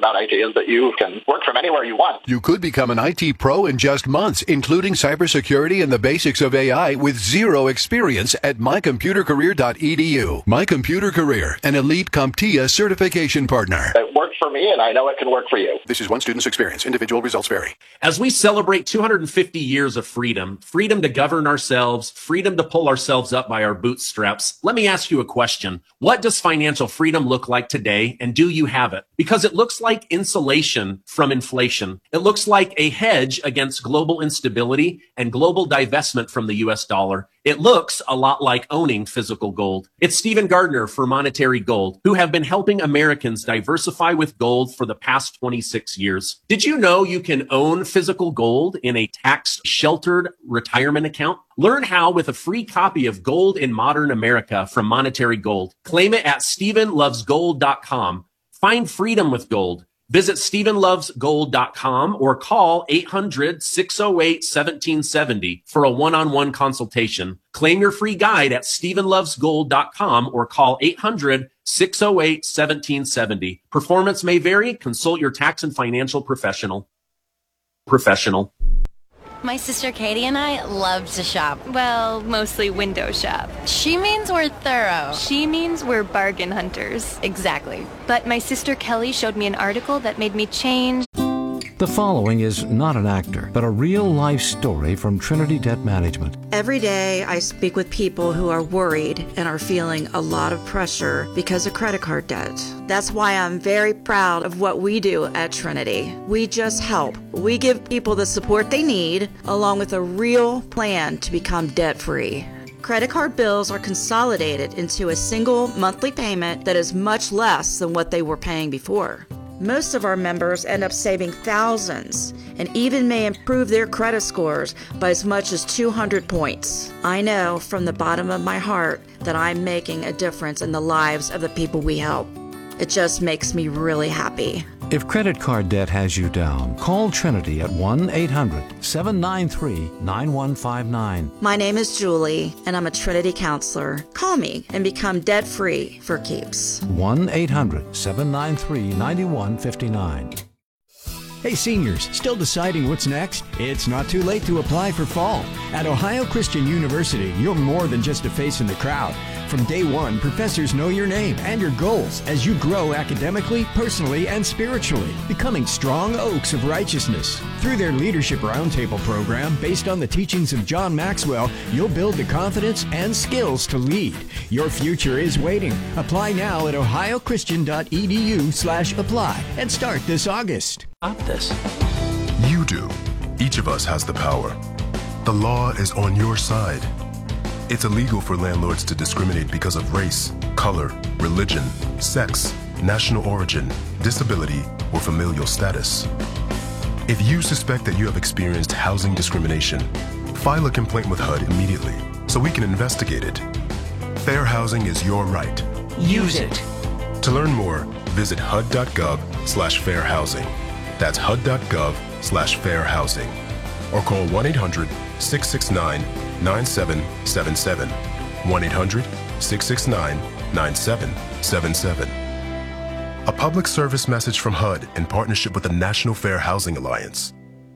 about IT is that you can work from anywhere you want. You could become an IT pro in just months, including cybersecurity and the basics of AI with zero experience at mycomputercareer.edu. My Computer Career, an elite CompTIA certification partner. It worked for me, and I know it can work for you. This is one student's experience. Individual results vary. As we celebrate 250 years of freedom, freedom to govern ourselves, freedom to pull ourselves up by our bootstraps, let me ask you a question. What does financial freedom look like today, and do you have it? Because it looks like insulation from inflation. It looks like a hedge against global instability and global divestment from the US dollar. It looks a lot like owning physical gold. It's Stephen Gardner for Monetary Gold, who have been helping Americans diversify with gold for the past 26 years. Did you know you can own physical gold in a tax-sheltered retirement account? Learn how with a free copy of Gold in Modern America from Monetary Gold. Claim it at StephenLovesGold.com. Find freedom with gold. Visit StephenLovesGold.com or call 800-608-1770 for a one-on-one consultation. Claim your free guide at StephenLovesGold.com or call 800-608-1770. Performance may vary. Consult your tax and financial professional. My sister Katie and I love to shop. Well, mostly window shop. She means we're thorough. She means we're bargain hunters. Exactly. But my sister Kelly showed me an article that made me change. The following is not an actor, but a real-life story from Trinity Debt Management. Every day I speak with people who are worried and are feeling a lot of pressure because of credit card debt. That's why I'm very proud of what we do at Trinity. We just help. We give people the support they need, along with a real plan to become debt-free. Credit card bills are consolidated into a single monthly payment that is much less than what they were paying before. Most of our members end up saving thousands and even may improve their credit scores by as much as 200 points. I know from the bottom of my heart that I'm making a difference in the lives of the people we help. It just makes me really happy. If credit card debt has you down, call Trinity at 1-800-793-9159. My name is Julie, and I'm a Trinity counselor. Call me and become debt-free for keeps. 1-800-793-9159. Hey seniors, still deciding what's next? It's not too late to apply for fall. At Ohio Christian University, you're more than just a face in the crowd. From day one, professors know your name and your goals as you grow academically, personally, and spiritually, becoming strong oaks of righteousness. Through their Leadership Roundtable program, based on the teachings of John Maxwell, you'll build the confidence and skills to lead. Your future is waiting. Apply now at ohiochristian.edu/apply and start this August. You do. Each of us has the power. The law is on your side. It's illegal for landlords to discriminate because of race, color, religion, sex, national origin, disability, or familial status. If you suspect that you have experienced housing discrimination, file a complaint with HUD immediately so we can investigate it. Fair housing is your right. Use it. To learn more, visit hud.gov/fairhousing. That's hud.gov/fairhousing. Or call 1-800-669-9777. 1-800-669-9777. A public service message from HUD in partnership with the National Fair Housing Alliance.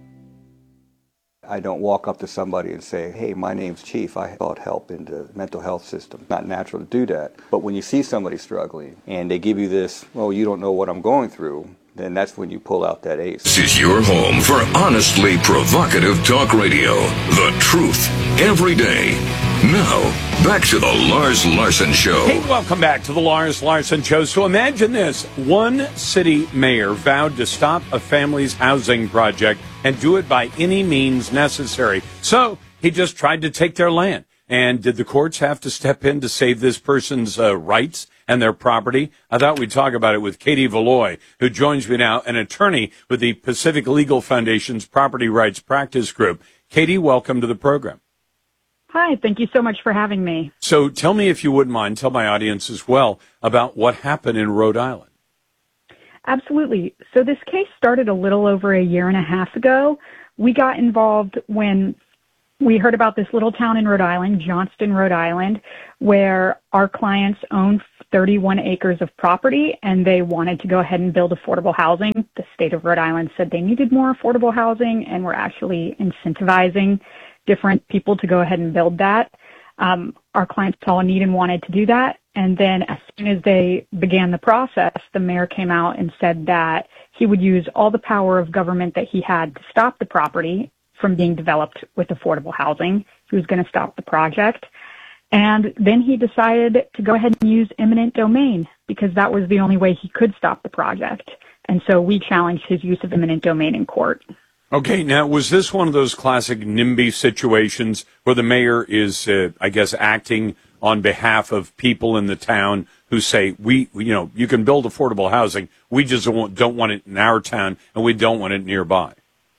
I don't walk up to somebody and say, hey, my name's Chief. I sought help in the mental health system. Not natural to do that. But when you see somebody struggling and they give you this, well, you don't know what I'm going through, then that's when you pull out that ace. This is your home for honestly provocative talk radio. The truth, every day. Now, back to the Lars Larson Show. Hey, welcome back to the Lars Larson Show. So imagine this. One city mayor vowed to stop a family's housing project and do it by any means necessary. So he just tried to take their land. And did the courts have to step in to save this person's rights and their property? I thought we'd talk about it with Katie Valoy, who joins me now, an attorney with the Pacific Legal Foundation's Property Rights Practice Group. Katie, welcome to the program. Hi, thank you so much for having me. So tell me, if you wouldn't mind, tell my audience as well about what happened in Rhode Island. Absolutely. So this case started a little over a year and a half ago. We got involved when we heard about this little town in Rhode Island, Johnston, Rhode Island, where our clients own 31 acres of property and they wanted to go ahead and build affordable housing. The state of Rhode Island said they needed more affordable housing and were actually incentivizing different people to go ahead and build that. Our clients saw a need and wanted to do that. And then as soon as they began the process, the mayor came out and said that he would use all the power of government that he had to stop the property from being developed with affordable housing. He was going to stop the project. And then he decided to go ahead and use eminent domain because that was the only way he could stop the project. And so we challenged his use of eminent domain in court. Okay, now, was this one of those classic NIMBY situations where the mayor is, I guess, acting on behalf of people in the town who say, you can build affordable housing, we just don't want it in our town, and we don't want it nearby?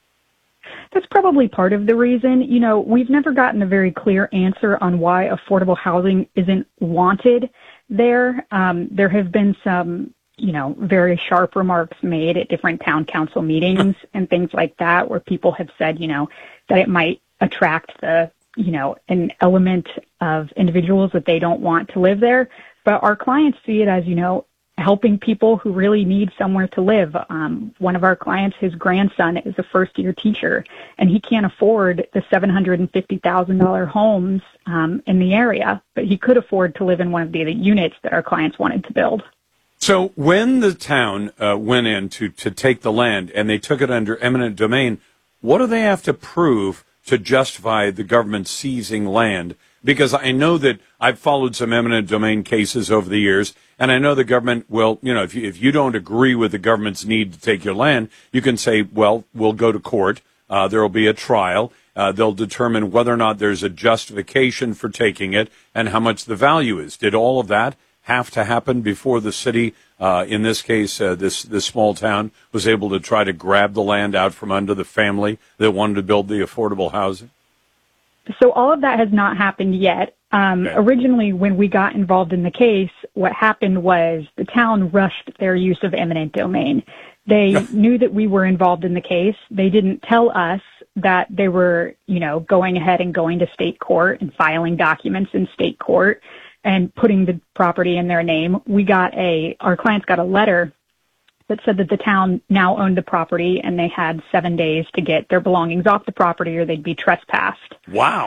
That's probably part of the reason. We've never gotten a very clear answer on why affordable housing isn't wanted there. There have been some, very sharp remarks made at different town council meetings and things like that, where people have said, that it might attract an element of individuals that they don't want to live there. But our clients see it as, helping people who really need somewhere to live. One of our clients, his grandson is a first-year teacher, and he can't afford the $750,000 homes in the area, but he could afford to live in one of the units that our clients wanted to build. So when the town went in to take the land and they took it under eminent domain, what do they have to prove to justify the government seizing land? Because I know that I've followed some eminent domain cases over the years, and I know the government will, if you don't agree with the government's need to take your land, you can say, well, we'll go to court. There will be a trial. They'll determine whether or not there's a justification for taking it and how much the value is. Did all of that have to happen before the city, in this case, this small town, was able to try to grab the land out from under the family that wanted to build the affordable housing? So all of that has not happened yet. Originally, when we got involved in the case, what happened was the town rushed their use of eminent domain. They knew that we were involved in the case. They didn't tell us that they were, going ahead and going to state court and filing documents in state court and putting the property in their name. Our clients got a letter that said that the town now owned the property and they had 7 days to get their belongings off the property or they'd be trespassed. Wow.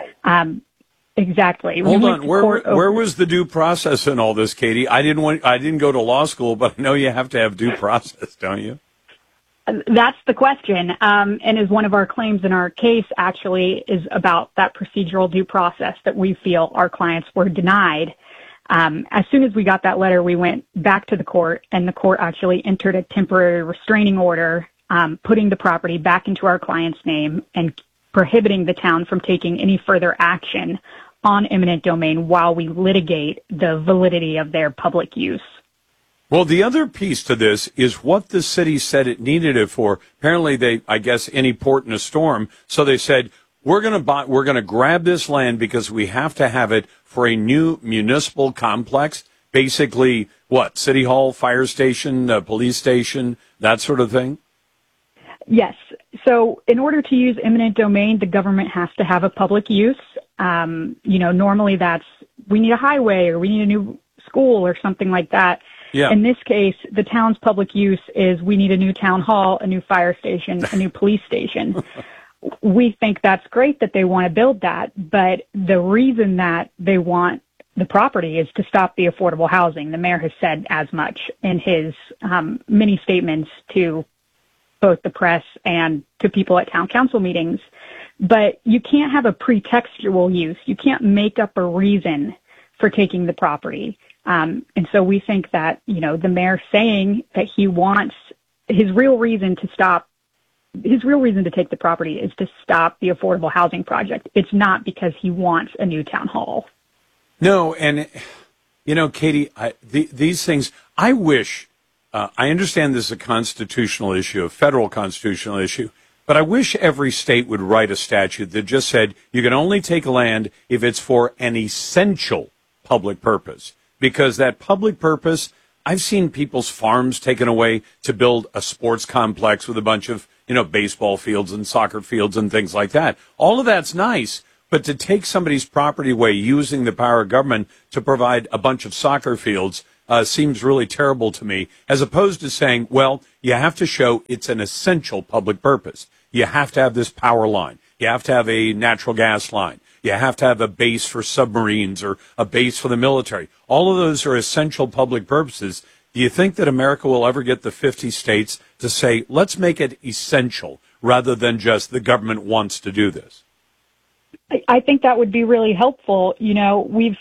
Exactly. Hold on. Where was the due process in all this, Katie? I didn't go to law school, but I know you have to have due process, don't you? That's the question. And is one of our claims in our case actually is about that procedural due process that we feel our clients were denied. As soon as we got that letter, we went back to the court, and the court actually entered a temporary restraining order, putting the property back into our client's name and prohibiting the town from taking any further action on eminent domain while we litigate the validity of their public use. Well, the other piece to this is what the city said it needed it for. Apparently, any port in a storm. So they said, we're going to grab this land because we have to have it for a new municipal complex. Basically, what? City Hall, fire station, police station, that sort of thing? Yes. So in order to use eminent domain, the government has to have a public use. Normally we need a highway or we need a new school or something like that. Yeah. In this case, the town's public use is we need a new town hall, a new fire station, a new police station. We think that's great that they want to build that, but the reason that they want the property is to stop the affordable housing. The mayor has said as much in his many statements to both the press and to people at town council meetings. But you can't have a pretextual use. You can't make up a reason for taking the property. And so we think that, the mayor saying that he wants his real reason to take the property is to stop the affordable housing project. It's not because he wants a new town hall. No, and, Katie, these things, I wish, I understand this is a constitutional issue, a federal constitutional issue, but I wish every state would write a statute that just said you can only take land if it's for an essential public purpose. Because that public purpose, I've seen people's farms taken away to build a sports complex with a bunch of, baseball fields and soccer fields and things like that. All of that's nice. But to take somebody's property away using the power of government to provide a bunch of soccer fields seems really terrible to me, as opposed to saying, well, you have to show it's an essential public purpose. You have to have this power line. You have to have a natural gas line. You have to have a base for submarines or a base for the military. All of those are essential public purposes. Do you think that America will ever get the 50 states to say, let's make it essential rather than just the government wants to do this? I think that would be really helpful. You know,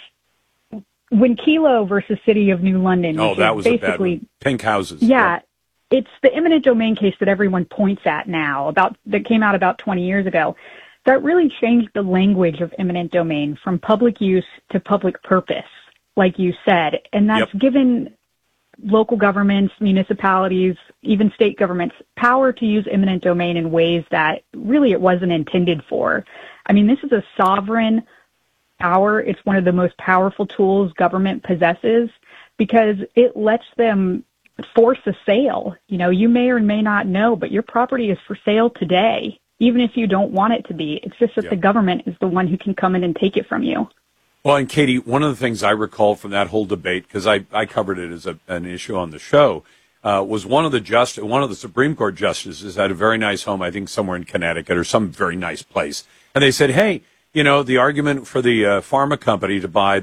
when Kelo versus City of New London. Oh, that was a bad one. Pink houses. Yeah. It's the eminent domain case that everyone points at now that came out about 20 years ago. That really changed the language of eminent domain from public use to public purpose, like you said. And that's given local governments, municipalities, even state governments power to use eminent domain in ways that really it wasn't intended for. I mean, this is a sovereign power. It's one of the most powerful tools government possesses because it lets them force a sale. You know, you may or may not know, but your property is for sale today, even if you don't want it to be. It's just that the government is the one who can come in and take it from you. Well, and Katie, one of the things I recall from that whole debate, because I covered it as an issue on the show, was one of the Supreme Court justices had a very nice home, I think somewhere in Connecticut or some very nice place. And they said, hey, you know, the argument for the pharma company to buy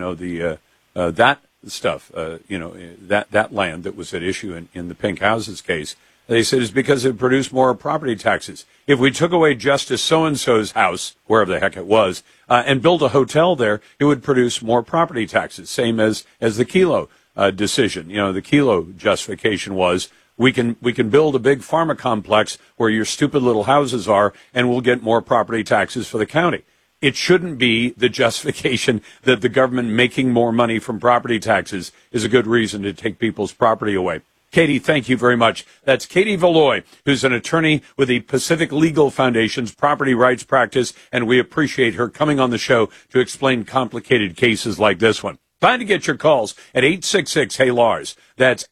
that stuff, that land that was at issue in the Pink Houses case, they said is because it produced more property taxes. If we took away Justice So-and-so's house, wherever the heck it was, and built a hotel there, it would produce more property taxes, same as the Kelo decision. You know, the Kelo justification was we can build a big pharma complex where your stupid little houses are, and we'll get more property taxes for the county. It shouldn't be the justification that the government making more money from property taxes is a good reason to take people's property away. Katie, thank you very much. That's Katie Valoy, who's an attorney with the Pacific Legal Foundation's property rights practice, and we appreciate her coming on the show to explain complicated cases like this one. Time to get your calls at 866-HEY-LARS. That's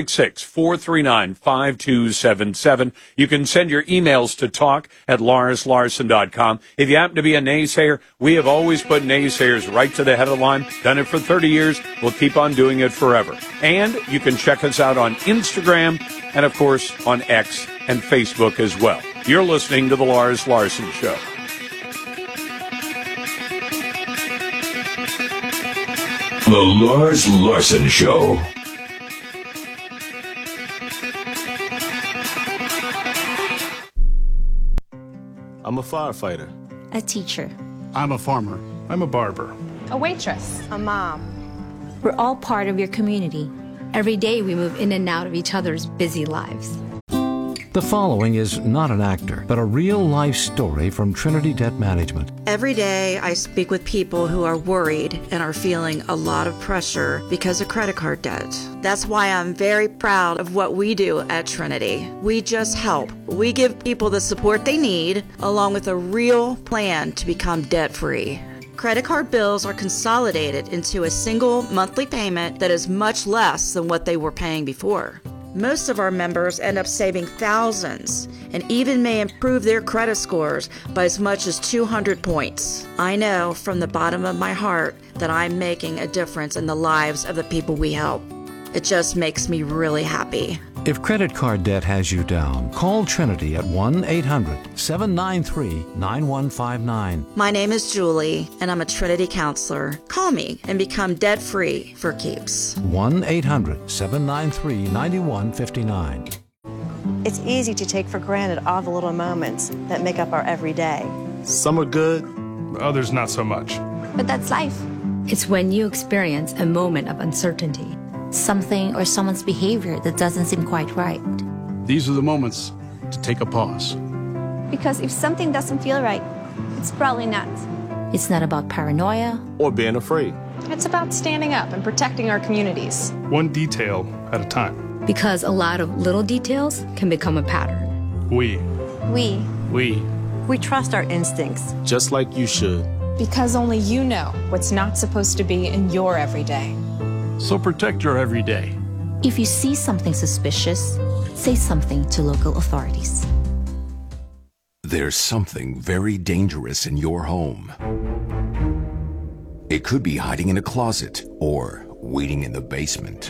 866-439-5277. You can send your emails to talk@LarsLarson.com. If you happen to be a naysayer, we have always put naysayers right to the head of the line. Done it for 30 years. We'll keep on doing it forever. And you can check us out on Instagram and, of course, on X and Facebook as well. You're listening to The Lars Larson Show. The Lars Larson Show. I'm a firefighter. A teacher. I'm a farmer. I'm a barber. A waitress. A mom. We're all part of your community. Every day we move in and out of each other's busy lives. The following is not an actor, but a real-life story from Trinity Debt Management. Every day I speak with people who are worried and are feeling a lot of pressure because of credit card debt. That's why I'm very proud of what we do at Trinity. We just help. We give people the support they need, along with a real plan to become debt-free. Credit card bills are consolidated into a single monthly payment that is much less than what they were paying before. Most of our members end up saving thousands and even may improve their credit scores by as much as 200 points. I know from the bottom of my heart that I'm making a difference in the lives of the people we help. It just makes me really happy. If credit card debt has you down, call Trinity at 1-800-793-9159. My name is Julie, and I'm a Trinity counselor. Call me and become debt-free for keeps. 1-800-793-9159. It's easy to take for granted all the little moments that make up our everyday. Some are good, others not so much. But that's life. It's when you experience a moment of uncertainty. Something or someone's behavior that doesn't seem quite right. These are the moments to take a pause. Because if something doesn't feel right, it's probably not. It's not about paranoia or being afraid. It's about standing up and protecting our communities. One detail at a time. Because a lot of little details can become a pattern. We trust our instincts. Just like you should. Because only you know what's not supposed to be in your everyday. So protect your everyday. If you see something suspicious, say something to local authorities. There's something very dangerous in your home. It could be hiding in a closet or waiting in the basement.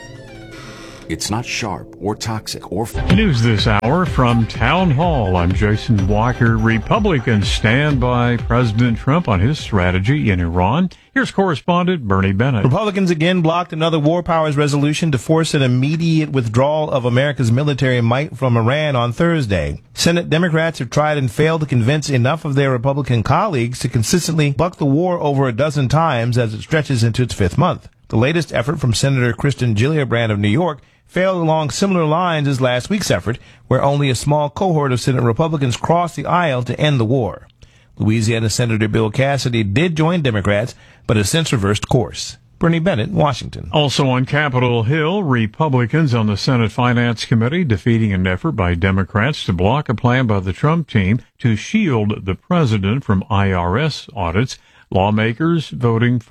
It's not sharp or toxic or... News this hour from Town Hall. I'm Jason Walker. Republicans stand by President Trump on his strategy in Iran. Here's correspondent Bernie Bennett. Republicans again blocked another war powers resolution to force an immediate withdrawal of America's military might from Iran on Thursday. Senate Democrats have tried and failed to convince enough of their Republican colleagues to consistently buck the war over a dozen times as it stretches into its fifth month. The latest effort from Senator Kristen Gillibrand of New York failed along similar lines as last week's effort, where only a small cohort of Senate Republicans crossed the aisle to end the war. Louisiana Senator Bill Cassidy did join Democrats, but has since reversed course. Bernie Bennett, Washington. Also on Capitol Hill, Republicans on the Senate Finance Committee defeating an effort by Democrats to block a plan by the Trump team to shield the president from IRS audits. Lawmakers voting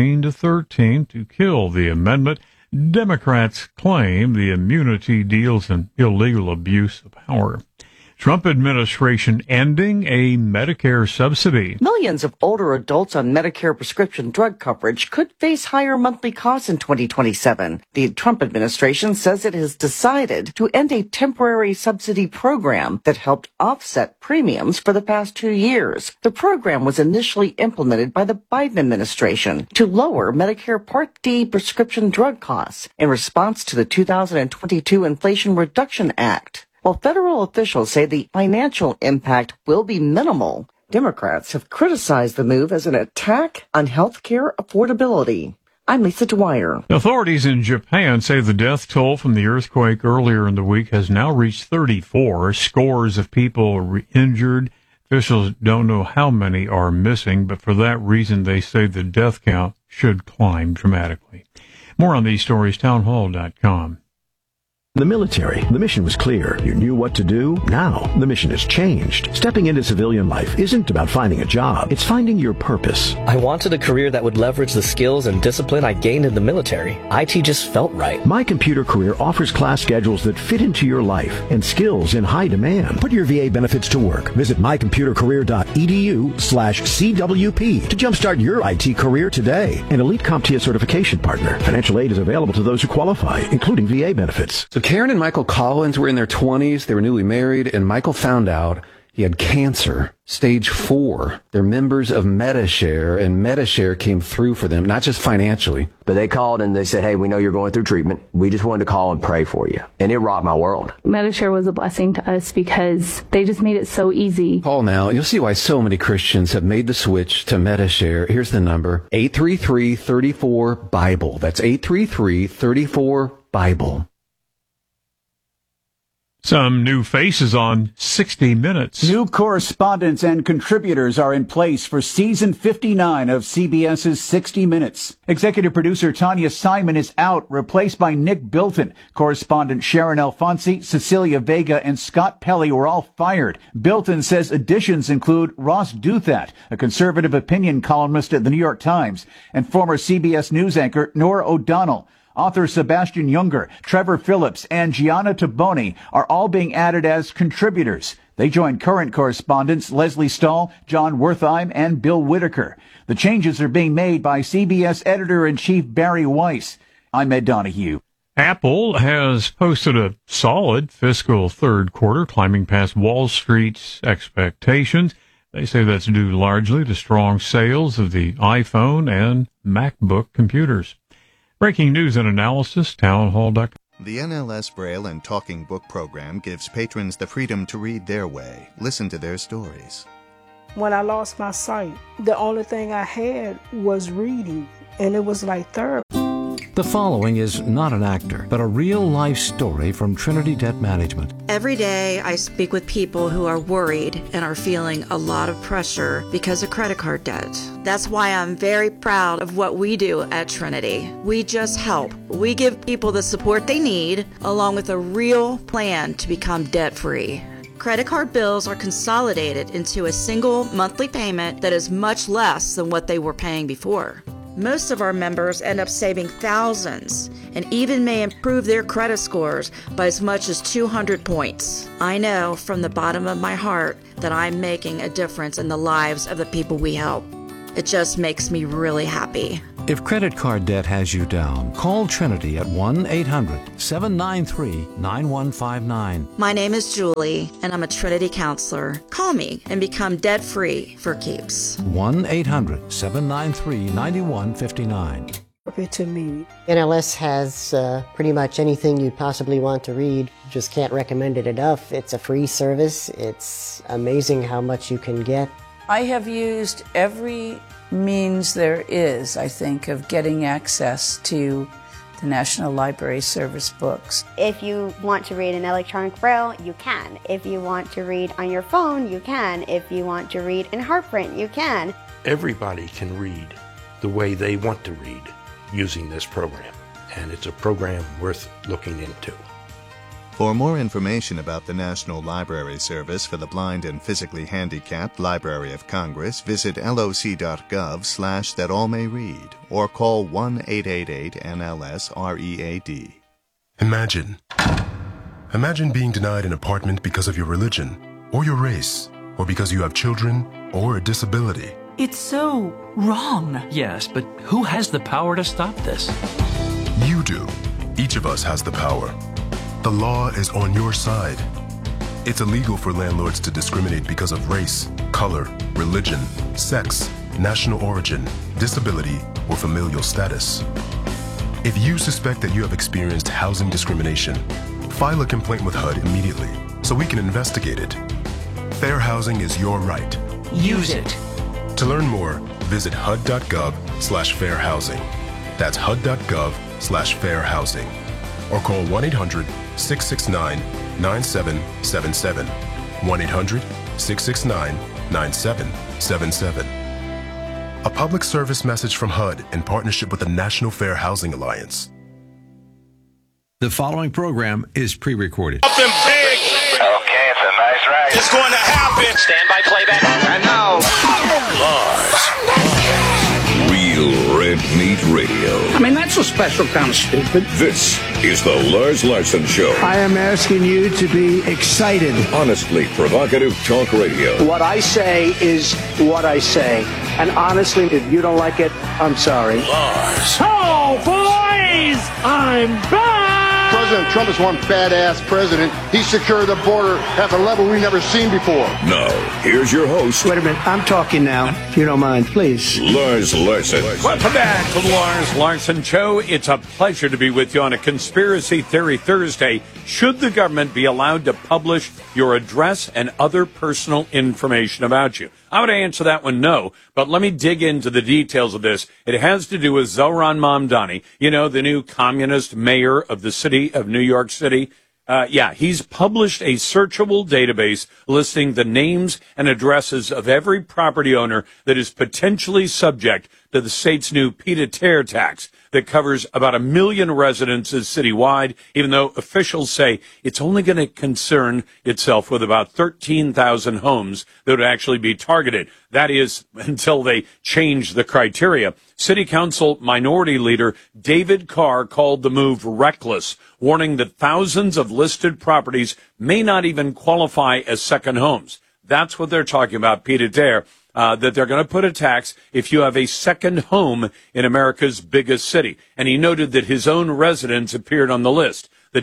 14-13 to kill the amendment. Democrats claim the immunity deals in illegal abuse of power. Trump administration ending a Medicare subsidy. Millions of older adults on Medicare prescription drug coverage could face higher monthly costs in 2027. The Trump administration says it has decided to end a temporary subsidy program that helped offset premiums for the past 2 years. The program was initially implemented by the Biden administration to lower Medicare Part D prescription drug costs in response to the 2022 Inflation Reduction Act. While federal officials say the financial impact will be minimal, Democrats have criticized the move as an attack on health care affordability. I'm Lisa Dwyer. Authorities in Japan say the death toll from the earthquake earlier in the week has now reached 34. Scores of people are injured. Officials don't know how many are missing, but for that reason they say the death count should climb dramatically. More on these stories, townhall.com. The military, the mission was clear. You knew what to do. Now, the mission has changed. Stepping into civilian life isn't about finding a job. It's finding your purpose. I wanted a career that would leverage the skills and discipline I gained in the military. IT just felt right. My Computer Career offers class schedules that fit into your life and skills in high demand. Put your VA benefits to work. Visit mycomputercareer.edu/CWP to jumpstart your IT career today. An Elite CompTIA certification partner. Financial aid is available to those who qualify, including VA benefits. So Karen and Michael Collins were in their 20s. They were newly married, and Michael found out he had cancer, stage 4. They're members of Medi-Share, and Medi-Share came through for them, not just financially. But they called and they said, hey, we know you're going through treatment. We just wanted to call and pray for you. And it rocked my world. Medi-Share was a blessing to us because they just made it so easy. Call now. You'll see why so many Christians have made the switch to Medi-Share. Here's the number, 833-34-BIBLE. That's 833-34-BIBLE. Some new faces on 60 Minutes. New correspondents and contributors are in place for season 59 of CBS's 60 Minutes. Executive producer Tanya Simon is out, replaced by Nick Bilton. Correspondent Sharon Alfonsi, Cecilia Vega, and Scott Pelley were all fired. Bilton says additions include Ross Douthat, a conservative opinion columnist at the New York Times, and former CBS News anchor Norah O'Donnell. Author Sebastian Junger, Trevor Phillips, and Gianna Taboni are all being added as contributors. They join current correspondents Leslie Stahl, John Wertheim, and Bill Whitaker. The changes are being made by CBS editor-in-chief Barry Weiss. I'm Ed Donahue. Apple has posted a solid fiscal third quarter, climbing past Wall Street's expectations. They say that's due largely to strong sales of the iPhone and MacBook computers. Breaking news and analysis, townhall.com. The NLS Braille and Talking Book program gives patrons the freedom to read their way, listen to their stories. When I lost my sight, the only thing I had was reading, and it was like therapy. The following is not an actor, but a real-life story from Trinity Debt Management. Every day I speak with people who are worried and are feeling a lot of pressure because of credit card debt. That's why I'm very proud of what we do at Trinity. We just help. We give people the support they need, along with a real plan to become debt-free. Credit card bills are consolidated into a single monthly payment that is much less than what they were paying before. Most of our members end up saving thousands and even may improve their credit scores by as much as 200 points. I know from the bottom of my heart that I'm making a difference in the lives of the people we help. It just makes me really happy. If credit card debt has you down, call Trinity at 1-800-793-9159. My name is Julie, and I'm a Trinity counselor. Call me and become debt-free for keeps. 1-800-793-9159. To me. NLS has pretty much anything you'd possibly want to read. Just can't recommend it enough. It's a free service. It's amazing how much you can get. I have used every means there is, I think, of getting access to the National Library Service books. If you want to read in electronic braille, you can. If you want to read on your phone, you can. If you want to read in heart print, you can. Everybody can read the way they want to read using this program, and it's a program worth looking into. For more information about the National Library Service for the Blind and Physically Handicapped Library of Congress, visit loc.gov/thatallmayread or call 1-888-NLS-READ. Imagine being denied an apartment because of your religion, or your race, or because you have children, or a disability. It's so wrong. Yes, but who has the power to stop this? You do. Each of us has the power. The law is on your side. It's illegal for landlords to discriminate because of race, color, religion, sex, national origin, disability, or familial status. If you suspect that you have experienced housing discrimination, file a complaint with HUD immediately so we can investigate it. Fair housing is your right. Use it. To learn more, visit hud.gov/fairhousing. That's hud.gov/fairhousing. Or call 1-800-669-9777. 1-800-669-9777. A public service message from HUD in partnership with the National Fair Housing Alliance. The following program is pre-recorded. Up and big. Okay, it's a nice ride. It's going to happen. Stand by playback. I know. Lars. Real Red Meat Radio. I mean, that's a special kind of stupid. This is the Lars Larson Show. I am asking you to be excited. Honestly provocative talk radio. What I say is what I say. And honestly, if you don't like it, I'm sorry. Lars. Oh, boys! I'm back! President Trump is one badass president. He secured the border at the level we've never seen before. Now, here's your host. Wait a minute. I'm talking now. If you don't mind, please. Lars Larson. Welcome back to the Lars Larson Show. It's a pleasure to be with you on a Conspiracy Theory Thursday. Should the government be allowed to publish your address and other personal information about you? I would answer that one no, but let me dig into the details of this. It has to do with Zohran Mamdani, you know, the new communist mayor of the city of New York City. He's published a searchable database listing the names and addresses of every property owner that is potentially subject to the state's new pied-à-terre tax that covers about 1 million residences citywide, even though officials say it's only going to concern itself with about 13,000 homes that would actually be targeted. That is, until they change the criteria. City Council Minority Leader David Carr called the move reckless, warning that thousands of listed properties may not even qualify as second homes. That's what they're talking about, pied-à-terre. That they're going to put a tax if you have a second home in America's biggest city. And he noted that his own residence appeared on the list. The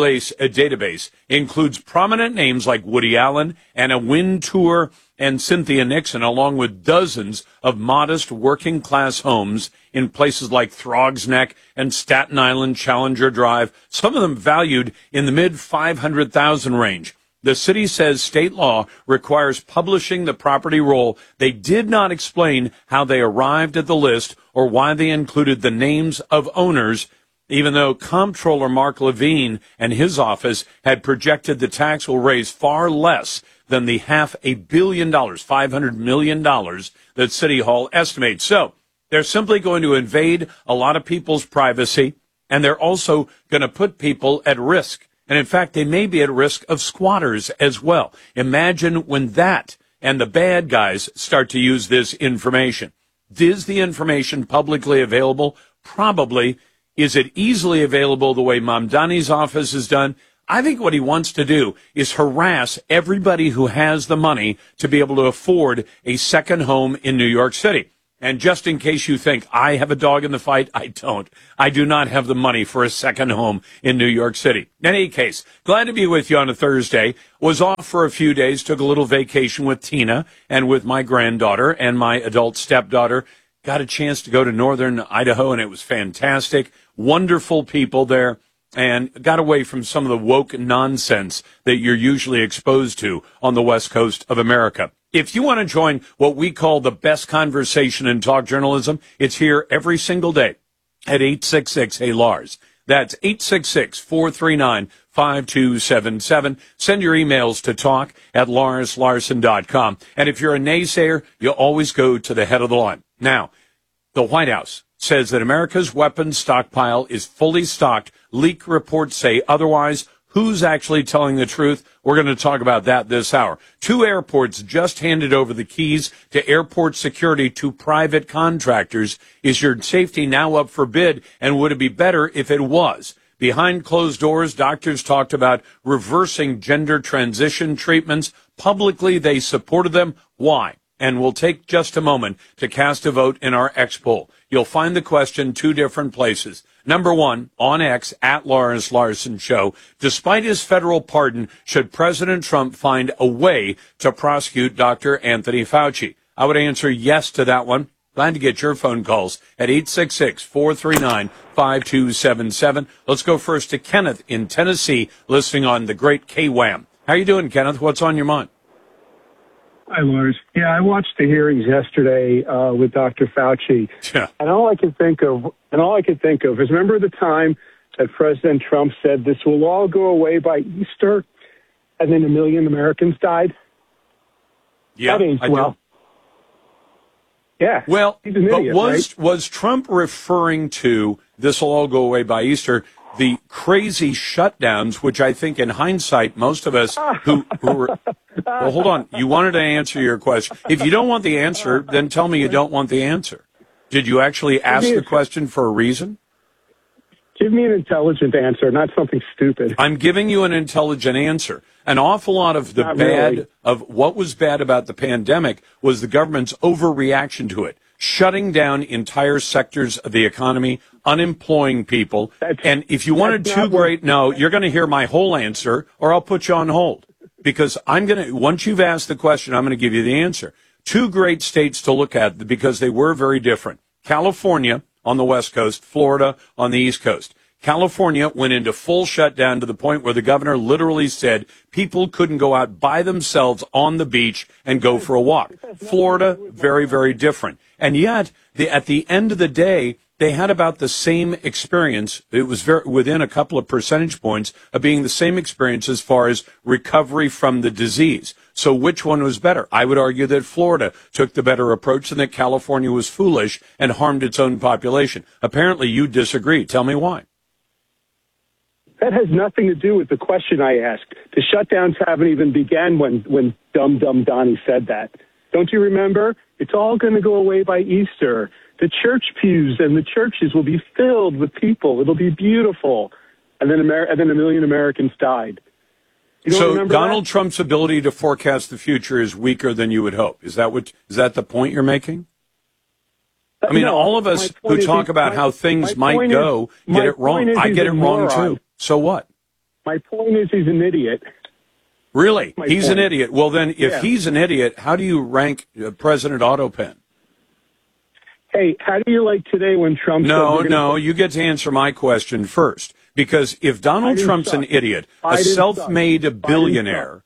database includes prominent names like Woody Allen, Anna Wintour, and Cynthia Nixon, along with dozens of modest working-class homes in places like Throgs Neck and Staten Island Challenger Drive, some of them valued in the mid-500,000 range. The city says state law requires publishing the property roll. They did not explain how they arrived at the list or why they included the names of owners, even though Comptroller Mark Levine and his office had projected the tax will raise far less than the $500 million, $500 million that City Hall estimates. So they're simply going to invade a lot of people's privacy, and they're also going to put people at risk. And in fact, they may be at risk of squatters as well. Imagine when that and the bad guys start to use this information. Is the information publicly available? Probably. Is it easily available the way Mamdani's office has done? I think what he wants to do is harass everybody who has the money to be able to afford a second home in New York City. And just in case you think I have a dog in the fight, I don't. I do not have the money for a second home in New York City. In any case, glad to be with you on a Thursday. Was off for a few days, took a little vacation with Tina and with my granddaughter and my adult stepdaughter. Got a chance to go to northern Idaho, and it was fantastic. Wonderful people there, and got away from some of the woke nonsense that you're usually exposed to on the West Coast of America. If you want to join what we call the best conversation in talk journalism, it's here every single day at 866-HEY-LARS. That's 866-439-5277. Send your emails to talk@LarsLarson.com. And if you're a naysayer, you always go to the head of the line. Now, the White House says that America's weapons stockpile is fully stocked. Leak reports say otherwise. Who's actually telling the truth? We're going to talk about that this hour. 2 airports just handed over the keys to airport security to private contractors. Is your safety now up for bid? And would it be better if it was? Behind closed doors, doctors talked about reversing gender transition treatments. Publicly, they supported them. Why? And we'll take just a moment to cast a vote in our X poll. You'll find the question 2 different places. Number 1, on X, @Lars Larson Show. Despite his federal pardon, should President Trump find a way to prosecute Dr. Anthony Fauci? I would answer yes to that one. Glad to get your phone calls at 866-439-5277. Let's go first to Kenneth in Tennessee, listening on the great KWAM. How you doing, Kenneth? What's on your mind? Hi, Lars. Yeah, I watched the hearings yesterday with Dr. Fauci, and all I could think of is remember the time that President Trump said this will all go away by Easter, and then 1 million Americans died. Yeah, I do. Yeah. Well, he's an idiot, was Trump referring to this will all go away by Easter? The crazy shutdowns, which I think in hindsight, most of us who were, well, hold on. You wanted to answer your question. If you don't want the answer, then tell me you don't want the answer. Did you actually ask the question for a reason? Give me an intelligent answer, not something stupid. I'm giving you an intelligent answer. An awful lot of of what was bad about the pandemic was the government's overreaction to it. Shutting down entire sectors of the economy, unemploying people. And if you wanted you're going to hear my whole answer, or I'll put you on hold. Because once you've asked the question, I'm going to give you the answer. 2 great states to look at because they were very different. California on the West Coast, Florida on the East Coast. California went into full shutdown to the point where the governor literally said people couldn't go out by themselves on the beach and go for a walk. Florida, very, very different. And yet, at the end of the day, they had about the same experience. It was within a couple of percentage points of being the same experience as far as recovery from the disease. So which one was better? I would argue that Florida took the better approach and that California was foolish and harmed its own population. Apparently you disagree. Tell me why. That has nothing to do with the question I asked. The shutdowns haven't even began when Dumb Donnie said that. Don't you remember? It's all going to go away by Easter. The church pews and the churches will be filled with people. It'll be beautiful. And then 1 million Americans died. So Donald Trump's ability to forecast the future is weaker than you would hope. Is that the point you're making? I mean, all of us who talk about how things might go get it wrong. I get it wrong too. So what? My point is he's an idiot. Really? He's an idiot. Well, then, if he's an idiot, how do you rank President Autopen? Hey, how do you like today when Trump... No, you get to answer my question first. Because if Donald Trump's an idiot, a self-made billionaire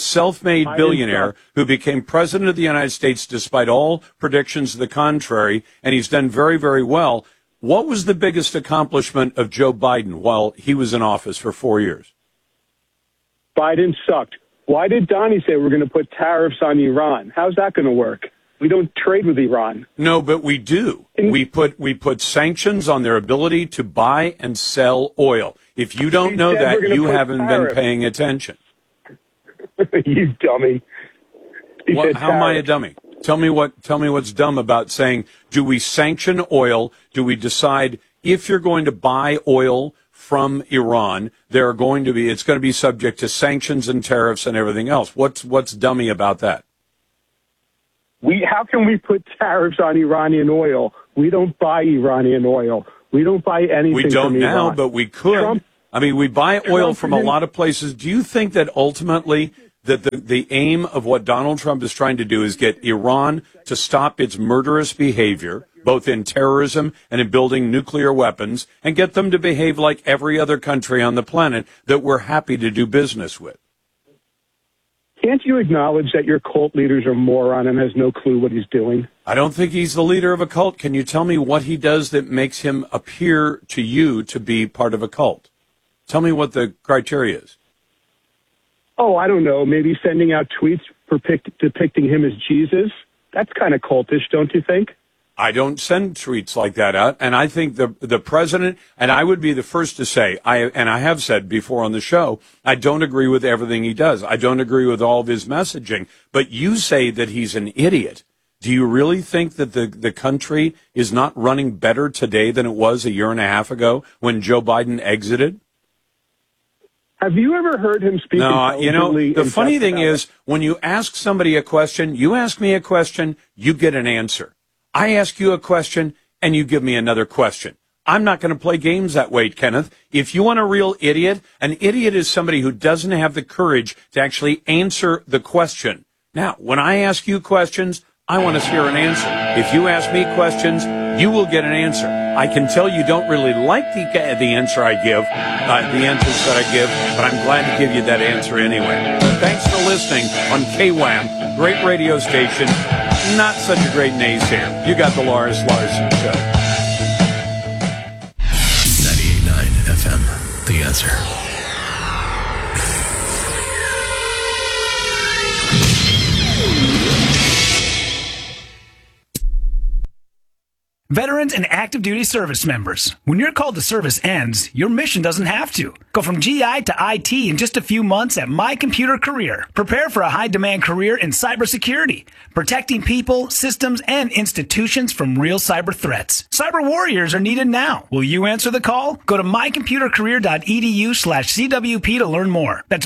who became president of the United States despite all predictions to the contrary, and he's done very, very well, what was the biggest accomplishment of Joe Biden while he was in office for 4 years? Biden sucked. Why did Donnie say we're going to put tariffs on Iran? How's that going to work? We don't trade with Iran. No, but we do. We put sanctions on their ability to buy and sell oil. If you don't know that, you haven't been paying attention. You dummy. How am I a dummy? Tell me what's dumb about saying, do we sanction oil? Do we decide if you're going to buy oil from Iran, it's going to be subject to sanctions and tariffs and everything else? What's dummy about that? How can we put tariffs on Iranian oil? We don't buy Iranian oil. We don't buy anything We don't from now, Iran. but we could. We buy oil from a lot of places. Do you think that ultimately that the aim of what Donald Trump is trying to do is get Iran to stop its murderous behavior, both in terrorism and in building nuclear weapons, and get them to behave like every other country on the planet that we're happy to do business with? Can't you acknowledge that your cult leader's a moron and has no clue what he's doing? I don't think he's the leader of a cult. Can you tell me what he does that makes him appear to you to be part of a cult? Tell me what the criteria is. Oh, I don't know. Maybe sending out tweets depicting him as Jesus? That's kind of cultish, don't you think? I don't send tweets like that out, and I think the president, and I would be the first to say, I have said before on the show, I don't agree with everything he does. I don't agree with all of his messaging, but you say that he's an idiot. Do you really think that the country is not running better today than it was a year and a half ago when Joe Biden exited? Have you ever heard him speak? No, the funny thing is, when you ask somebody a question, you ask me a question, you get an answer. I ask you a question, and you give me another question. I'm not going to play games that way, Kenneth. If you want a real idiot, an idiot is somebody who doesn't have the courage to actually answer the question. Now, when I ask you questions, I want to hear an answer. If you ask me questions, you will get an answer. I can tell you don't really like the answer I give, the answers that I give, but I'm glad to give you that answer anyway. Thanks for listening on KWAM, great radio station, not such a great naysayer. You got the Lars Larson Show. 98.9 FM, The Answer. Veterans and active duty service members, when your call to service ends, your mission doesn't have to. Go from GI to IT in just a few months at My Computer Career. Prepare for a high-demand career in cybersecurity, protecting people, systems, and institutions from real cyber threats. Cyber warriors are needed now. Will you answer the call? Go to mycomputercareer.edu/CWP to learn more. That's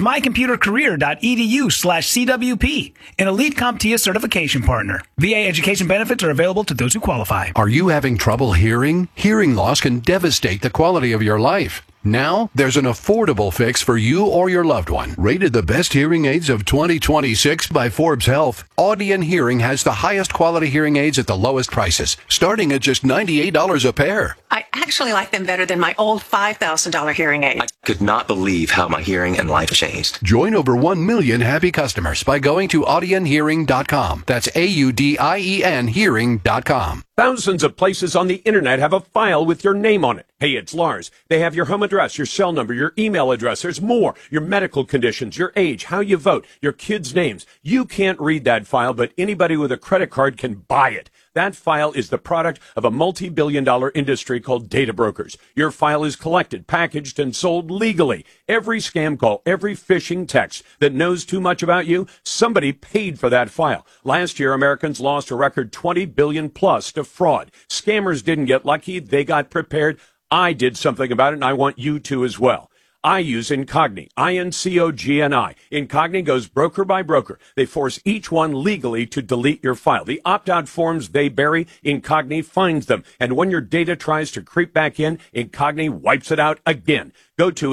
mycomputercareer.edu/CWP, an elite CompTIA certification partner. VA education benefits are available to those who qualify. Are you having trouble hearing? Hearing loss can devastate the quality of your life. Now, there's an affordable fix for you or your loved one. Rated the best hearing aids of 2026 by Forbes Health, Audion Hearing has the highest quality hearing aids at the lowest prices, starting at just $98 a pair. I actually like them better than my old $5,000 hearing aid. I could not believe how my hearing and life changed. Join over 1 million happy customers by going to audionhearing.com. That's AUDIEN hearing.com. Thousands of places on the internet have a file with your name on it. Hey, it's Lars. They have your home address, your cell number, your email address. There's more. Your medical conditions, your age, how you vote, your kids' names. You can't read that file, but anybody with a credit card can buy it. That file is the product of a multi-billion-dollar industry called data brokers. Your file is collected, packaged, and sold legally. Every scam call, every phishing text that knows too much about you, somebody paid for that file. Last year, Americans lost a record $20 billion plus to fraud. Scammers didn't get lucky. They got prepared. I did something about it, and I want you to as well. I use Incogni, INCOGNI. Incogni goes broker by broker. They force each one legally to delete your file. The opt-out forms they bury, Incogni finds them. And when your data tries to creep back in, Incogni wipes it out again. Go to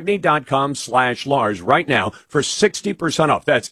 Incogni.com/Lars right now for 60% off. That's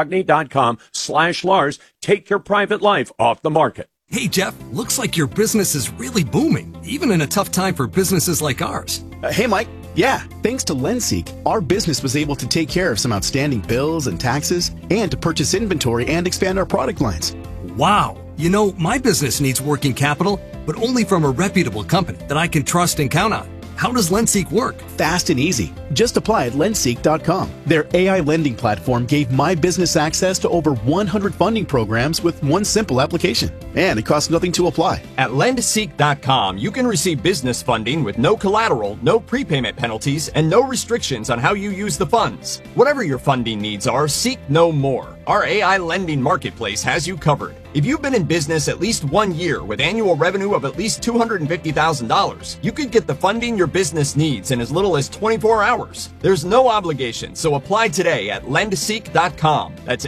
Incogni.com/Lars. Take your private life off the market. Hey, Jeff, looks like your business is really booming, even in a tough time for businesses like ours. Hey, Mike. Yeah, thanks to LendSeek, our business was able to take care of some outstanding bills and taxes and to purchase inventory and expand our product lines. Wow. You know, my business needs working capital, but only from a reputable company that I can trust and count on. How does LendSeek work? Fast and easy. Just apply at lendseek.com. Their AI lending platform gave my business access to over 100 funding programs with one simple application. And it costs nothing to apply. At lendseek.com, you can receive business funding with no collateral, no prepayment penalties, and no restrictions on how you use the funds. Whatever your funding needs are, seek no more. Our AI lending marketplace has you covered. If you've been in business at least 1 year with annual revenue of at least $250,000, you could get the funding your business needs in as little as 24 hours. There's no obligation, so apply today at lendseek.com. That's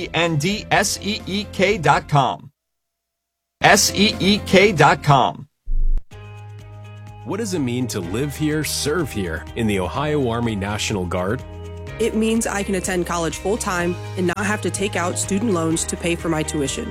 LENDSEEK.com. SEEK.com. What does it mean to live here, serve here in the Ohio Army National Guard? It means I can attend college full-time and not have to take out student loans to pay for my tuition.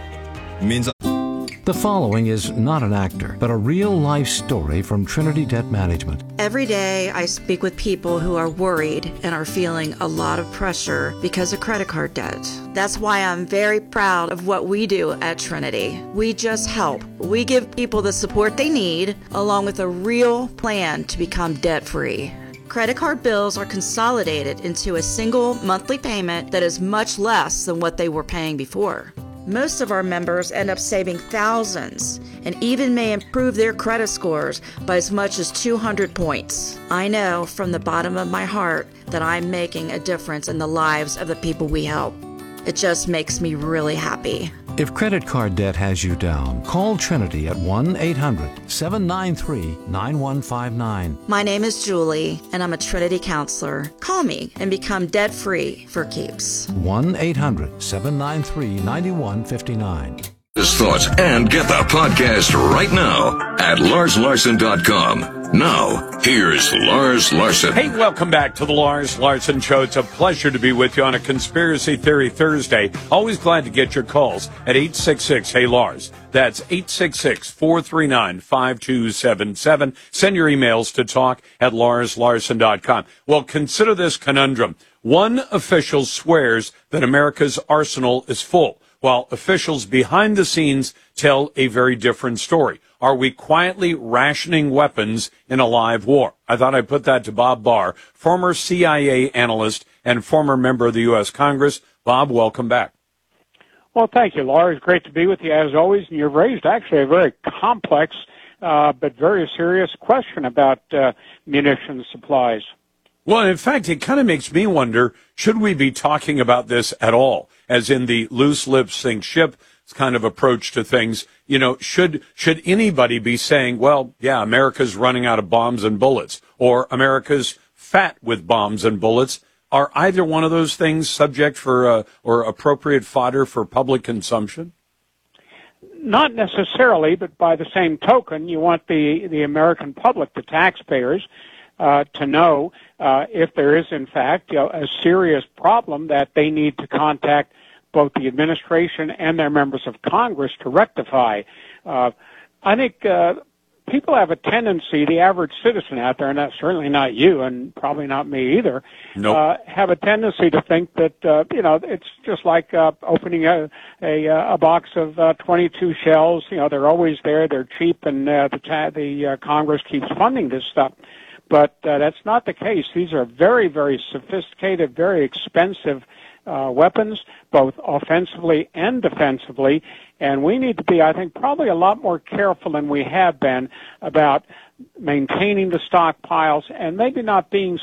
The following is not an actor, but a real-life story from Trinity Debt Management. Every day I speak with people who are worried and are feeling a lot of pressure because of credit card debt. That's why I'm very proud of what we do at Trinity. We just help. We give people the support they need, along with a real plan to become debt-free. Credit card bills are consolidated into a single monthly payment that is much less than what they were paying before. Most of our members end up saving thousands and even may improve their credit scores by as much as 200 points. I know from the bottom of my heart that I'm making a difference in the lives of the people we help. It just makes me really happy. If credit card debt has you down, call Trinity at 1-800-793-9159. My name is Julie, and I'm a Trinity counselor. Call me and become debt-free for keeps. 1-800-793-9159. His thoughts and get the podcast right now at LarsLarson.com. Now, here's Lars Larson. Hey, welcome back to the Lars Larson Show. It's a pleasure to be with you on a Conspiracy Theory Thursday. Always glad to get your calls at 866-HEY-LARS. That's 866-439-5277. Send your emails to talk@LarsLarson.com. Well, consider this conundrum. One official swears that America's arsenal is full, while officials behind the scenes tell a very different story. Are we quietly rationing weapons in a live war? I thought I'd put that to Bob Barr, former CIA analyst and former member of the U.S. Congress. Bob, welcome back. Well, thank you, Lars. Great to be with you as always. And you've raised actually a very complex but very serious question about munitions supplies. Well, in fact, it kind of makes me wonder, should we be talking about this at all? As in the loose lips sink ship kind of approach to things. You know, should anybody be saying, well, yeah, America's running out of bombs and bullets, or America's fat with bombs and bullets? Are either one of those things subject for or appropriate fodder for public consumption? Not necessarily, but by the same token, you want the American public, the taxpayers, to know if there is, in fact, a serious problem that they need to contact both the administration and their members of Congress to rectify. I think people have a tendency, the average citizen out there, and that's certainly not you and probably not me either, have a tendency to think that, it's just like opening a box of 22 shells. You know, they're always there, they're cheap, and the Congress keeps funding this stuff. But that's not the case. These are very, very sophisticated, very expensive weapons, both offensively and defensively, and we need to be, I think, probably a lot more careful than we have been about maintaining the stockpiles and maybe not being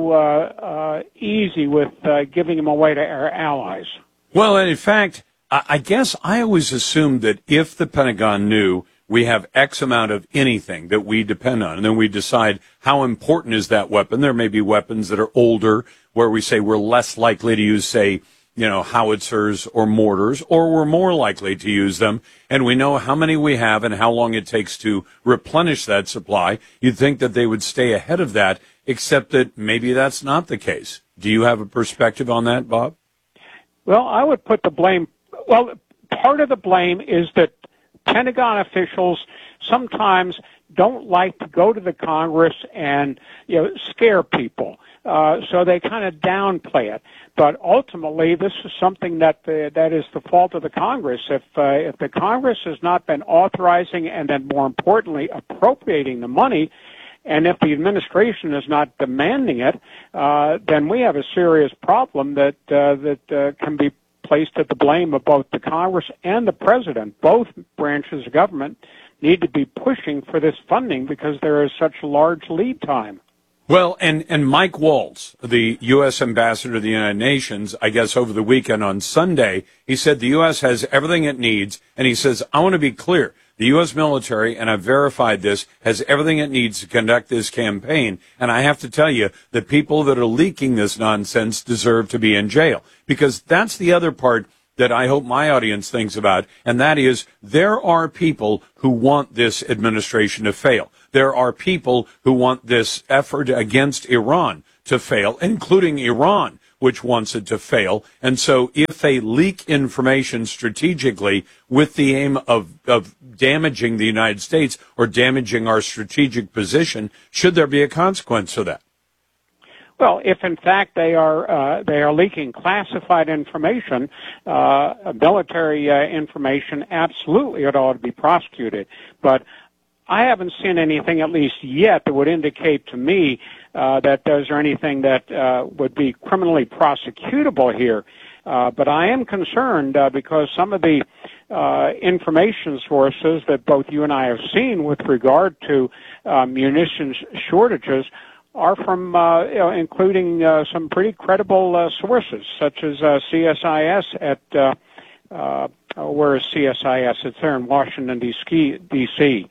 so easy with giving them away to our allies. Well, and in fact, I guess I always assumed that if the Pentagon knew we have X amount of anything that we depend on, and then we decide how important is that weapon. There may be weapons that are older where we say we're less likely to use, say, howitzers or mortars, or we're more likely to use them, and we know how many we have and how long it takes to replenish that supply. You'd think that they would stay ahead of that, except that maybe that's not the case. Do you have a perspective on that, Bob? Well, I would put the blame, part of the blame is that Pentagon officials sometimes don't like to go to the Congress and scare people, so they kind of downplay it. But ultimately, this is something that is the fault of the Congress. If the Congress has not been authorizing and then, more importantly, appropriating the money, and if the administration is not demanding it, then we have a serious problem that can be placed at the blame of both the Congress and the President. Both branches of government need to be pushing for this funding because there is such a large lead time. Well, and Mike Waltz, the U.S. ambassador to the United Nations, I guess over the weekend on Sunday, he said the U.S. has everything it needs. And he says, I want to be clear. The U.S. military, and I've verified this, has everything it needs to conduct this campaign. And I have to tell you, the people that are leaking this nonsense deserve to be in jail. Because that's the other part that I hope my audience thinks about, and that is there are people who want this administration to fail. There are people who want this effort against Iran to fail, including Iran, which wants it to fail. And so if they leak information strategically with the aim of damaging the United States or damaging our strategic position, should there be a consequence of that? Well, if in fact they are leaking classified information, military information, absolutely it ought to be prosecuted. But I haven't seen anything, at least yet, that would indicate to me that there's anything that would be criminally prosecutable here. But I am concerned because some of the information sources that both you and I have seen with regard to munitions shortages are from, including some pretty credible sources, such as CSIS at, where is CSIS? It's there in Washington, D.C.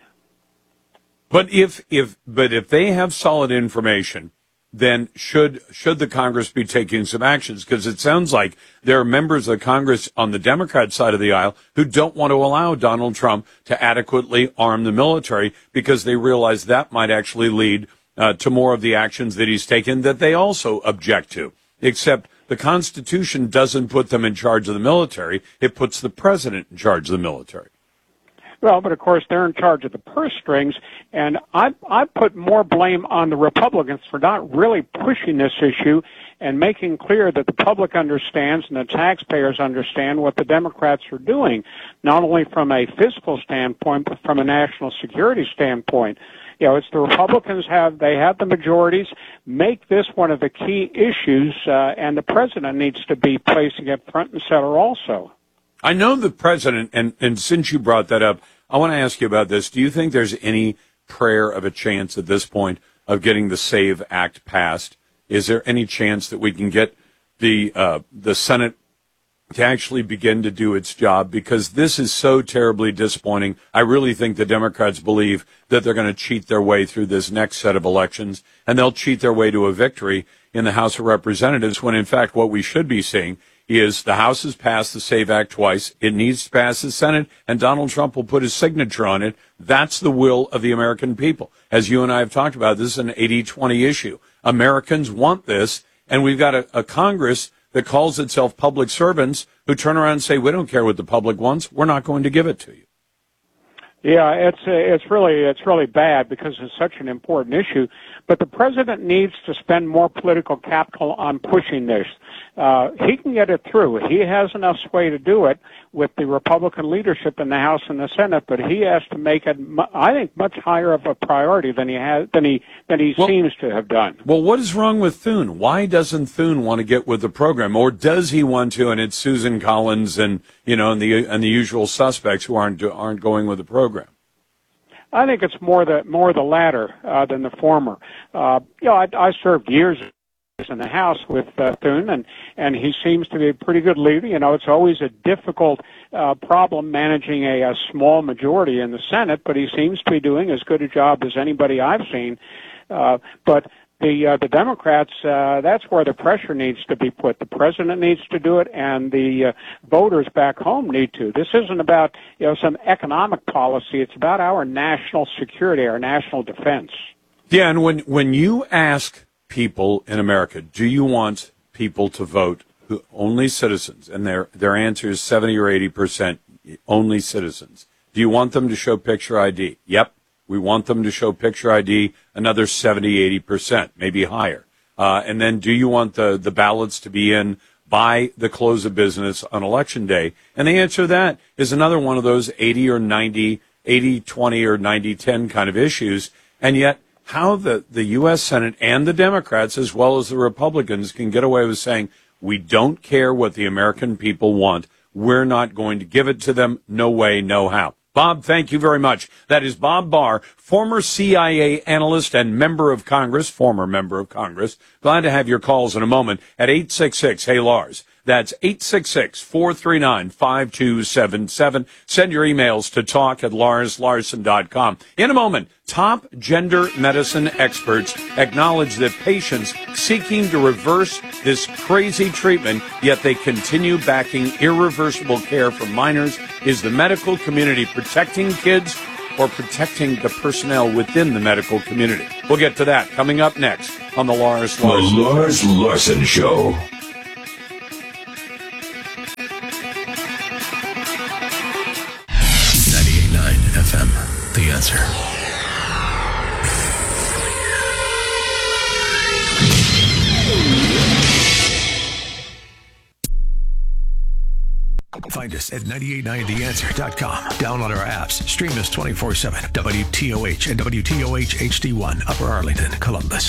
But if they have solid information, then should the Congress be taking some actions? Because it sounds like there are members of the Congress on the Democrat side of the aisle who don't want to allow Donald Trump to adequately arm the military because they realize that might actually lead to more of the actions that he's taken that they also object to. Except the Constitution doesn't put them in charge of the military. It puts the president in charge of the military. Well, but of course they're in charge of the purse strings, and I put more blame on the Republicans for not really pushing this issue and making clear that the public understands and the taxpayers understand what the Democrats are doing, not only from a fiscal standpoint, but from a national security standpoint. You know, it's the Republicans have the majorities. Make this one of the key issues, and the president needs to be placing it front and center also. I know the president, and since you brought that up, I want to ask you about this. Do you think there's any prayer of a chance at this point of getting the SAVE Act passed? Is there any chance that we can get the Senate to actually begin to do its job? Because this is so terribly disappointing. I really think the Democrats believe that they're going to cheat their way through this next set of elections, and they'll cheat their way to a victory in the House of Representatives when, in fact, what we should be seeing is the House has passed the SAVE Act twice. It needs to pass the Senate, and Donald Trump will put his signature on it. That's the will of the American people. As you and I have talked about, this is an 80-20 issue. Americans want this, and we've got a Congress that calls itself public servants who turn around and say, we don't care what the public wants. We're not going to give it to you. Yeah, it's really bad because it's such an important issue. But the president needs to spend more political capital on pushing this. He can get it through. He has enough sway to do it with the Republican leadership in the House and the Senate. But he has to make it, I think, much higher of a priority than he seems to have done. Well, what is wrong with Thune? Why doesn't Thune want to get with the program, or does he want to? And it's Susan Collins and and the usual suspects who aren't going with the program. I think it's more the latter than the former. I served years in the House with Thune, and he seems to be a pretty good leader. You know, it's always a difficult problem managing a small majority in the Senate, but he seems to be doing as good a job as anybody I've seen. But the Democrats, that's where the pressure needs to be put. The president needs to do it, and the voters back home need to. This isn't about some economic policy. It's about our national security, our national defense. Yeah, and when you ask people in America, do you want people to vote only citizens, and their answer is 70 or 80% only citizens. Do you want them to show picture ID? Yep. We want them to show picture ID, another 70, 80%, maybe higher. And then do you want the ballots to be in by the close of business on Election Day? And the answer to that is another one of those 80 or 90, 80-20 or 90-10 kind of issues. And yet how the U.S. Senate and the Democrats, as well as the Republicans, can get away with saying, we don't care what the American people want. We're not going to give it to them. No way, no how. Bob, thank you very much. That is Bob Barr, former CIA analyst and former member of Congress. Glad to have your calls in a moment at 866-HEY-LARS. That's 866-439-5277. Send your emails to talk@LarsLarson.com. In a moment, top gender medicine experts acknowledge that patients seeking to reverse this crazy treatment, yet they continue backing irreversible care for minors. Is the medical community protecting kids or protecting the personnel within the medical community? We'll get to that coming up next on the Lars Larson. The Lars Larson Show. 98.9 FM, The Answer. Find us at 989theanswer.com. Download our apps. Stream us 24/7. WTOH and WTOH HD1, Upper Arlington, Columbus.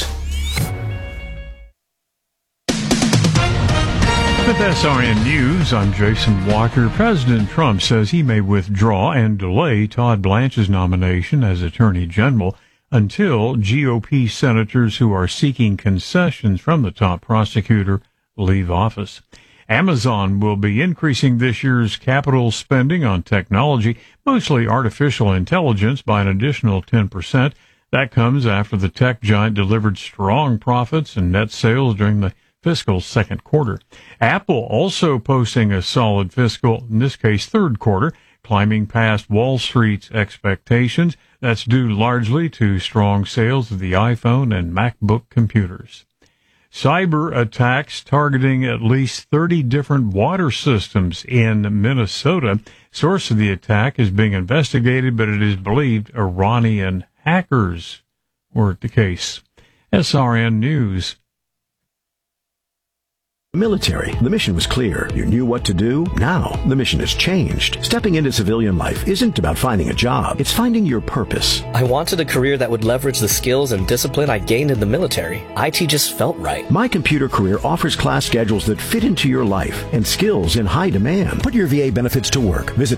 With SRN News, I'm Jason Walker. President Trump says he may withdraw and delay Todd Blanche's nomination as Attorney General until GOP senators who are seeking concessions from the top prosecutor leave office. Amazon will be increasing this year's capital spending on technology, mostly artificial intelligence, by an additional 10%. That comes after the tech giant delivered strong profits and net sales during the fiscal second quarter. Apple also posting a solid fiscal, in this case third quarter, climbing past Wall Street's expectations. That's due largely to strong sales of the iPhone and MacBook computers. Cyber attacks targeting at least 30 different water systems in Minnesota. Source of the attack is being investigated, but it is believed Iranian hackers were at the case. SRN News. Military. The mission was clear. You knew what to do. Now, the mission has changed. Stepping into civilian life isn't about finding a job. It's finding your purpose. I wanted a career that would leverage the skills and discipline I gained in the military. IT just felt right. My Computer Career offers class schedules that fit into your life and skills in high demand. Put your VA benefits to work. Visit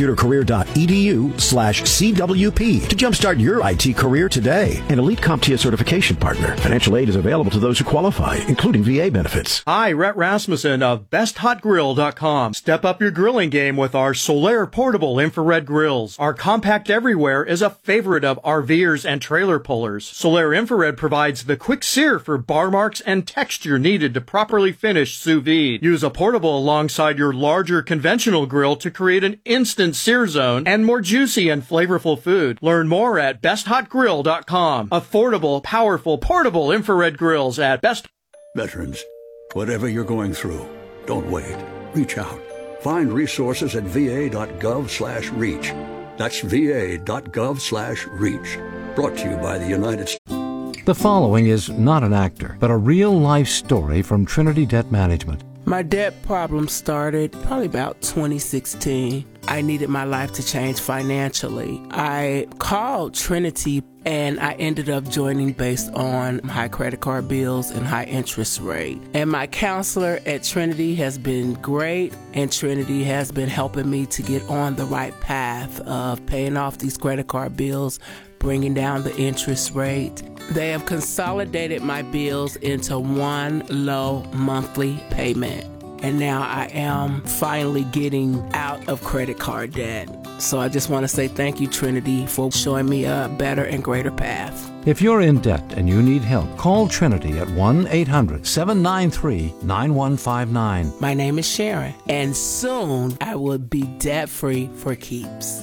mycomputercareer.edu/CWP to jumpstart your IT career today. An Elite CompTIA certification partner. Financial aid is available to those who qualify, including VA benefits. Hi, Rhett Rasmussen of BestHotGrill.com. Step up your grilling game with our Solaire portable infrared grills. Our compact everywhere is a favorite of RVers and trailer pullers. Solaire infrared provides the quick sear for bar marks and texture needed to properly finish sous vide. Use a portable alongside your larger conventional grill to create an instant sear zone and more juicy and flavorful food. Learn more at BestHotGrill.com. Affordable, powerful, portable infrared grills at Best. Veterans, whatever you're going through, don't wait. Reach out. Find resources at va.gov/reach. That's va.gov/reach. Brought to you by the United States. The following is not an actor, but a real-life story from Trinity Debt Management. My debt problem started probably about 2016. I needed my life to change financially. I called Trinity and I ended up joining based on high credit card bills and high interest rate. And my counselor at Trinity has been great, and Trinity has been helping me to get on the right path of paying off these credit card bills, bringing down the interest rate. They have consolidated my bills into one low monthly payment. And now I am finally getting out of credit card debt. So I just want to say thank you, Trinity, for showing me a better and greater path. If you're in debt and you need help, call Trinity at 1-800-793-9159. My name is Sharon, and soon I will be debt-free for keeps.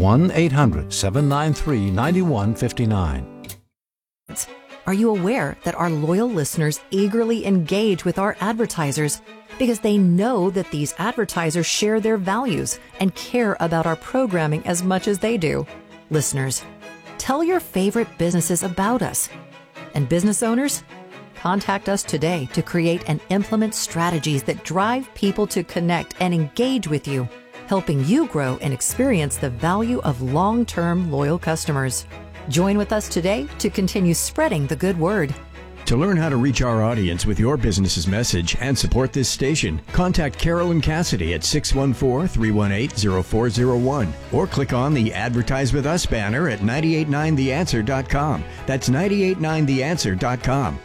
1-800-793-9159. Are you aware that our loyal listeners eagerly engage with our advertisers because they know that these advertisers share their values and care about our programming as much as they do? Listeners, tell your favorite businesses about us. And business owners, contact us today to create and implement strategies that drive people to connect and engage with you, helping you grow and experience the value of long-term loyal customers. Join with us today to continue spreading the good word. To learn how to reach our audience with your business's message and support this station, contact Carolyn Cassidy at 614-318-0401 or click on the Advertise With Us banner at 989theanswer.com. That's 989theanswer.com.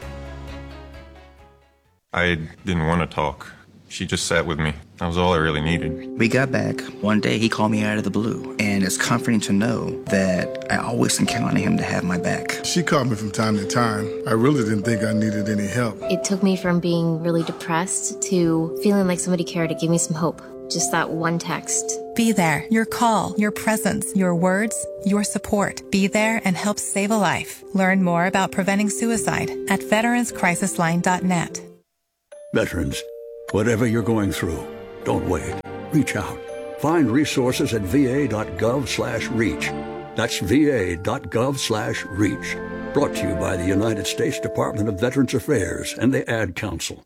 I didn't want to talk. She just sat with me. That was all I really needed. We got back. One day he called me out of the blue, and it's comforting to know that I always can count on him to have my back. She called me from time to time. I really didn't think I needed any help. It took me from being really depressed to feeling like somebody cared to give me some hope. Just that one text. Be there. Your call, your presence, your words, your support. Be there and help save a life. Learn more about preventing suicide at veteranscrisisline.net. Veterans, whatever you're going through, don't wait. Reach out. Find resources at va.gov/reach. That's va.gov/reach. Brought to you by the United States Department of Veterans Affairs and the Ad Council.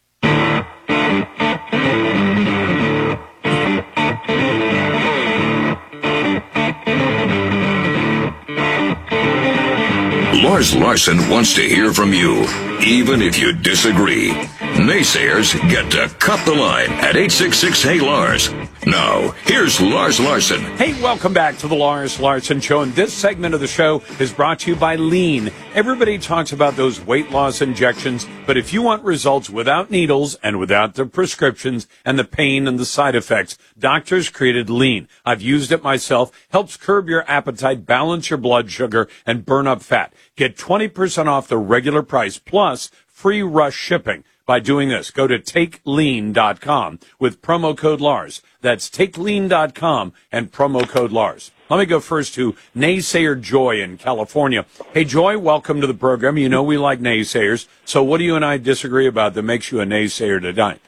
Lars Larson wants to hear from you, even if you disagree. Naysayers get to cut the line at 866-HEY-LARS. Now, here's Lars Larson. Hey, welcome back to the Lars Larson Show. And this segment of the show is brought to you by Lean. Everybody talks about those weight loss injections, but if you want results without needles and without the prescriptions and the pain and the side effects, doctors created Lean. I've used it myself. Helps curb your appetite, balance your blood sugar, and burn up fat. Get 20% off the regular price plus free rush shipping. By doing this, go to TakeLean.com with promo code Lars. That's TakeLean.com and promo code Lars. Let me go first to Naysayer Joy in California. Hey, Joy, welcome to the program. You know we like naysayers. So what do you and I disagree about that makes you a naysayer tonight?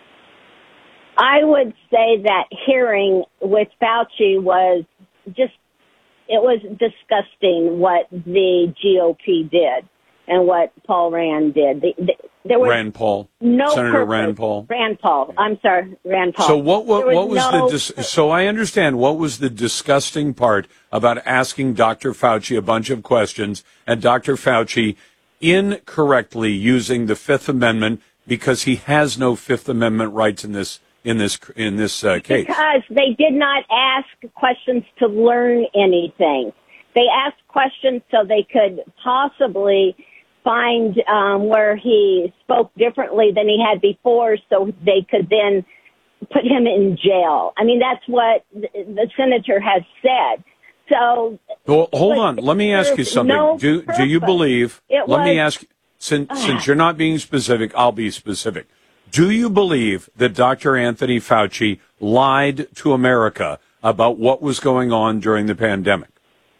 I would say that hearing with Fauci was just, it was disgusting what the GOP did and what Paul Rand did. There was Rand Paul. No Senator purpose. Rand Paul. Rand Paul. I'm sorry, Rand Paul. So what was no, so I understand what was the disgusting part about asking Dr. Fauci a bunch of questions and Dr. Fauci incorrectly using the Fifth Amendment because he has no Fifth Amendment rights in this case. Because they did not ask questions to learn anything. They asked questions so they could possibly find where he spoke differently than he had before so they could then put him in jail. I mean, that's what the senator has said. So, well, hold on. Let me ask you something. No do you believe, let me ask you, since you're not being specific, I'll be specific. Do you believe that Dr. Anthony Fauci lied to America about what was going on during the pandemic?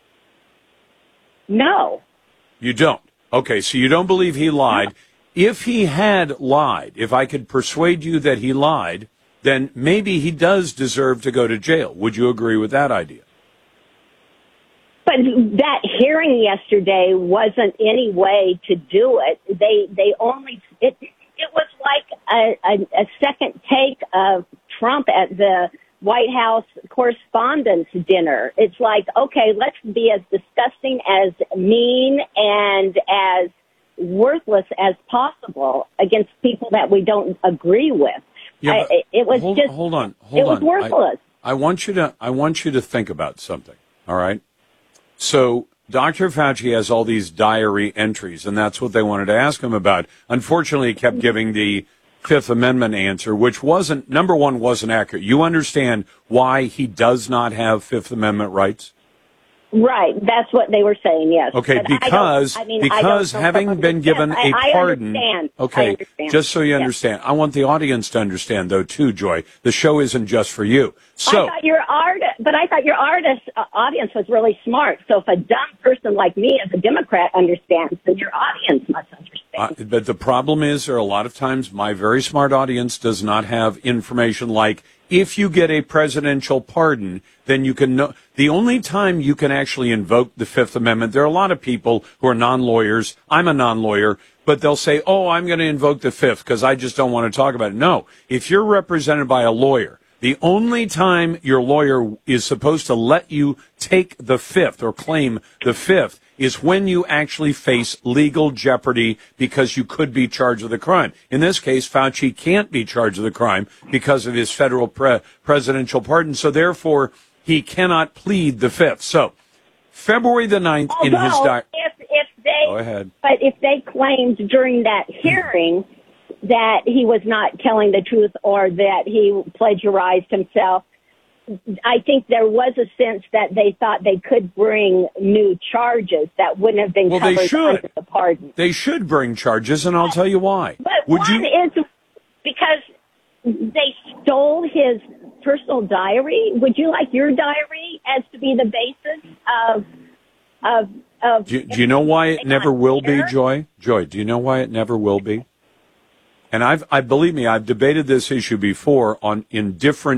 No. You don't? Okay, so you don't believe he lied. No. If he had lied, if I could persuade you that he lied, then maybe he does deserve to go to jail. Would you agree with that idea? But that hearing yesterday wasn't any way to do it. They only it was like a second take of Trump at the White House Correspondents' Dinner. It's like, okay, let's be as disgusting, as mean, and as worthless as possible against people that we don't agree with. Yeah, it was hold on. It was worthless. I want you to think about something. All right. So Dr. Fauci has all these diary entries, and that's what they wanted to ask him about. Unfortunately, he kept giving the Fifth Amendment answer, which wasn't accurate. You understand why he does not have Fifth Amendment rights? Right. That's what they were saying, yes. Okay, but because having been given a pardon. Okay, just so you understand. I want the audience to understand, though, too, Joy. The show isn't just for you. So I thought your audience was really smart. So if a dumb person like me as a Democrat understands, then your audience must understand. But the problem is, there are a lot of times my very smart audience does not have information like, if you get a presidential pardon, then you can know. The only time you can actually invoke the Fifth Amendment, there are a lot of people who are non-lawyers. I'm a non-lawyer, but they'll say, oh, I'm going to invoke the Fifth because I just don't want to talk about it. No, if you're represented by a lawyer, the only time your lawyer is supposed to let you take the Fifth or claim the Fifth is when you actually face legal jeopardy because you could be charged with a crime. In this case, Fauci can't be charged with a crime because of his federal presidential pardon, so therefore he cannot plead the Fifth. So, February the 9th in his diary. Go ahead. But if they claimed during that hearing that he was not telling the truth or that he plagiarized himself, I think there was a sense that they thought they could bring new charges that wouldn't have been covered under the pardon. They should bring charges, and I'll tell you why. But one is because they stole his personal diary. Would you like your diary as to be the basis of Do you know why it never will be, Joy? Joy, do you know why it never will be? And believe me, I've debated this issue before in different